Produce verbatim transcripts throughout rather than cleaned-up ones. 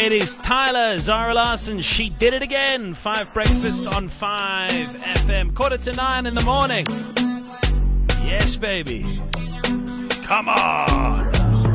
It is Tyler, Zara Larson. She did it again. Five Breakfast on five F M. Quarter to nine in the morning. Yes, baby. Come on.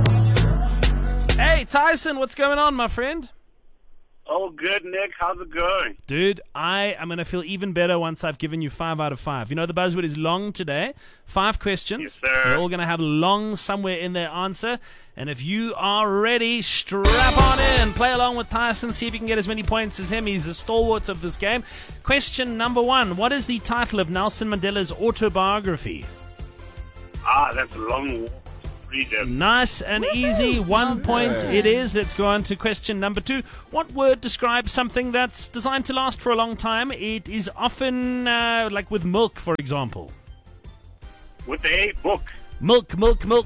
Hey, Tyson, what's going on, my friend? Oh, good, Nick. How's it going? Dude, I am going to feel even better once I've given you five out of five. You know, the buzzword is long today. Five questions. Yes, sir. We're all going to have long somewhere in their answer. And if you are ready, strap on in. Play along with Tyson. See if you can get as many points as him. He's the stalwart of this game. Question number one. What is the title of Nelson Mandela's autobiography? Ah, that's a long walk. Freedom. Nice and easy. One point it is. Let's go on to question number two. What word describes something that's designed to last for a long time? It is often uh, like with milk, for example. With a book. Milk, milk, milk.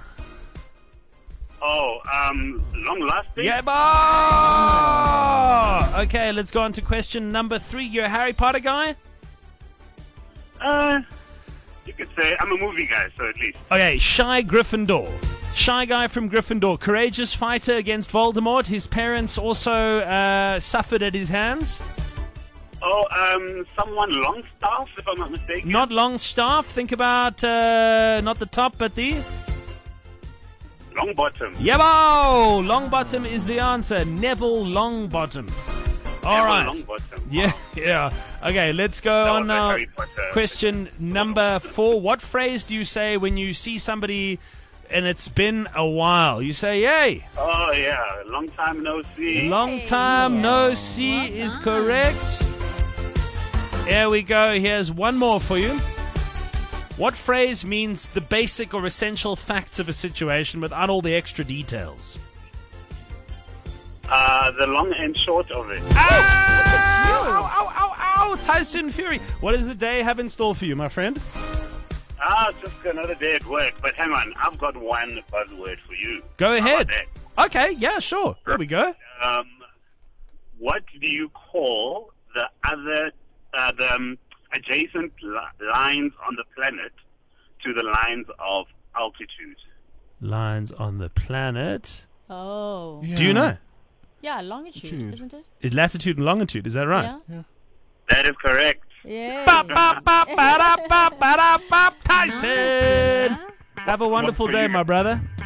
Oh, um, long lasting? Yeah, boy! Okay, let's go on to question number three. You're a Harry Potter guy? Uh, you could say I'm a movie guy, so at least. Okay, Shy Gryffindor. Shy guy from Gryffindor. Courageous fighter against Voldemort. His parents also uh, suffered at his hands. Oh, um, someone Longstaff, if I'm not mistaken. Not Longstaff. Think about uh, not the top, but the... Longbottom. Yabo! Longbottom is the answer. Neville Longbottom. All Neville right. Longbottom. Yeah, Wow. yeah. Okay, let's go That on was a now. Harry Potter. Question number four. What phrase do you say when you see somebody and it's been a while? You say, yay. Oh, yeah. Long time no see. Long time no see is correct. There we go. Here's one more for you. What phrase means the basic or essential facts of a situation without all the extra details? Uh, the long and short of it. Ow! Ow, ow, ow, ow! Tyson Fury. What does the day have in store for you, my friend? Ah, just another day at work. But hang on, I've got one buzzword for you. Go How ahead. about that? Okay, yeah, sure. There we go. Um, what do you call the other, uh, the um, adjacent li- lines on the planet to the lines of altitude? Lines on the planet. Oh. Do you know? Yeah, longitude, Longitude. isn't it? Is latitude and longitude, is that right? Yeah. That is correct. Yeah. Bop, bop, bop, ba-da, bop, ba-da, bop. Tyson! Nice, huh? Have a wonderful One for day, you. my brother.